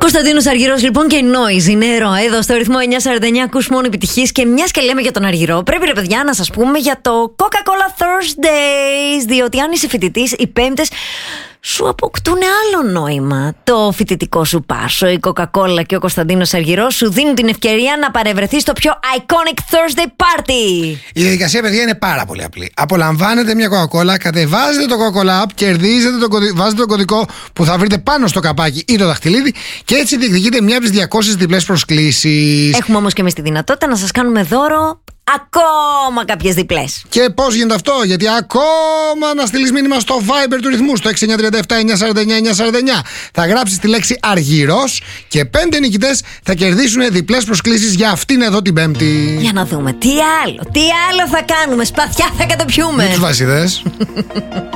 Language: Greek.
Κωνσταντίνος Αργυρός λοιπόν και Noise είναι ήρωα εδώ στο ρυθμό 949. Ακούς μόνο επιτυχίες. Και μιας και λέμε για τον Αργυρό, πρέπει ρε παιδιά να σας πούμε για το Coca-Cola Thursdays. Διότι αν είσαι φοιτητής, οι Πέμπτες σου αποκτούν άλλο νόημα. Το φοιτητικό σου πάσο, η Coca-Cola και ο Κωνσταντίνος Αργυρός σου δίνουν την ευκαιρία να παρευρεθείς στο πιο iconic Thursday party. Η διαδικασία, παιδιά, είναι πάρα πολύ απλή. Απολαμβάνετε μια Coca-Cola, κατεβάζετε το Coca-Cola App, βάζετε το κωδικό που θα βρείτε πάνω στο καπάκι ή το δαχτυλίδι και έτσι διεκδικείτε μια από τις 200 διπλές προσκλήσεις. Έχουμε όμως και εμείς τη δυνατότητα να σας κάνουμε δώρο ακόμα κάποιες διπλές. Και πώς γίνεται αυτό? Γιατί ακόμα να στείλεις μήνυμα στο Viber του ρυθμού στο 6937 949 949. Θα γράψεις τη λέξη Αργυρός και 5 νικητές θα κερδίσουν διπλές προσκλήσεις για αυτήν εδώ την Πέμπτη. Για να δούμε τι άλλο θα κάνουμε. Σπαθιά θα καταπιούμε. Με τους βασιδές.